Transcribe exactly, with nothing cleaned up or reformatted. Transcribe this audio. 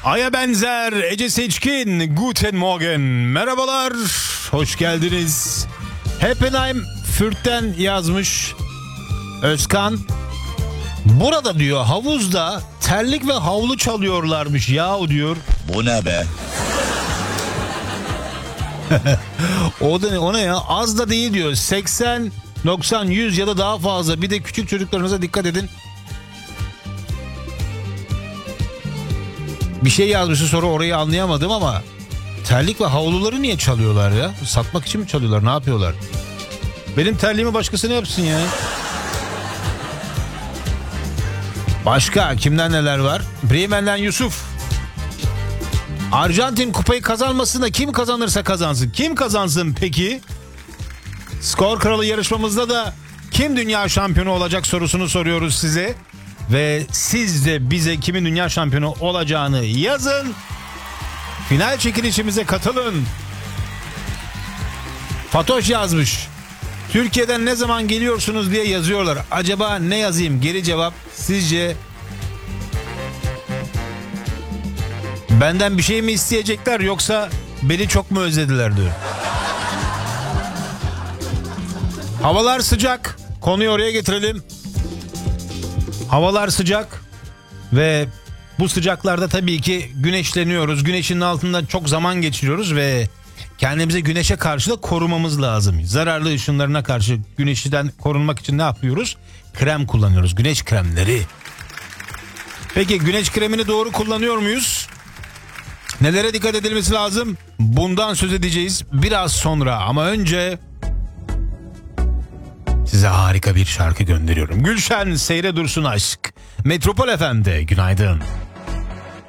Aya benzer Ece Seçkin, Guten Morgen, merhabalar, hoş geldiniz. Heppenheim Fürth'ten yazmış Özkan. Burada diyor havuzda terlik ve havlu çalıyorlarmış yahu diyor. Bu ne be? O da o ne ya, az da değil diyor. seksen, doksan, yüz ya da daha fazla. Bir de küçük çocuklarınıza dikkat edin. Bir şey yazmıştı, sonra orayı anlayamadım ama terlik ve havluları niye çalıyorlar ya? Satmak için mi çalıyorlar? Ne yapıyorlar? Benim terliğimi başkası ne yapsın ya? Başka kimden neler var? Bremen'den Yusuf. Arjantin kupayı kazanmasın da kim kazanırsa kazansın. Kim kazansın peki? Skor Kralı yarışmamızda da kim dünya şampiyonu olacak sorusunu soruyoruz size. Ve siz de bize kimin dünya şampiyonu olacağını yazın. Final çekilişimize katılın. Fatoş yazmış. Türkiye'den ne zaman geliyorsunuz diye yazıyorlar. Acaba ne yazayım? Geri cevap sizce benden bir şey mi isteyecekler yoksa beni çok mu özlediler diyor. Havalar sıcak. Konuyu oraya getirelim. Havalar sıcak ve bu sıcaklarda tabii ki güneşleniyoruz. Güneşin altında çok zaman geçiriyoruz ve kendimizi güneşe karşı da korumamız lazım. Zararlı ışınlarına karşı güneşten korunmak için ne yapıyoruz? Krem kullanıyoruz. Güneş kremleri. Peki güneş kremini doğru kullanıyor muyuz? Nelere dikkat edilmesi lazım? Bundan söz edeceğiz biraz sonra ama önce size harika bir şarkı gönderiyorum. Gülşen Seyre Dursun Aşk. Metropol F M'de günaydın.